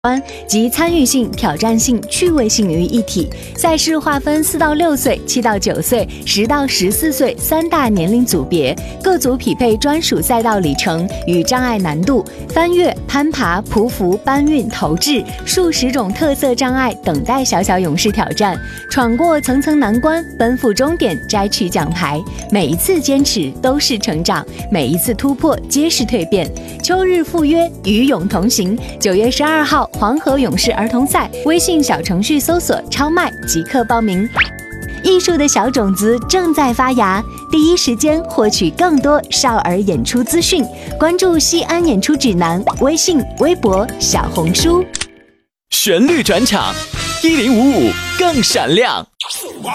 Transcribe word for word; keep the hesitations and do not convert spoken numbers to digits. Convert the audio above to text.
集参与性、挑战性、趣味性于一体。赛事划分四到六岁、七到九岁、十到十四岁三大年龄组别，各组匹配专属赛道里程与障碍难度，翻越、攀爬、匍匐、搬运、投掷数十种特色障碍等待小小勇士挑战，闯过层层难关，奔赴终点，摘取奖牌。每一次坚持都是成长，每一次突破皆是蜕变。秋日赴约，与勇同行。九月十二号。黄河勇士儿童赛，微信小程序搜索超麦即刻报名。艺术的小种子正在发芽，第一时间获取更多少儿演出资讯，关注西安演出指南微信、微博、小红书。 旋律转场，一零五五更闪亮。